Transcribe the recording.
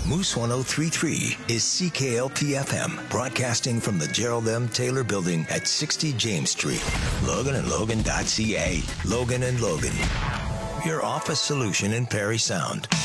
Moose 1033 is CKLP-FM, broadcasting from the Gerald M. Taylor Building at 60 James Street. Logan and Logan.ca. Logan and Logan. Your office solution in Perry Sound.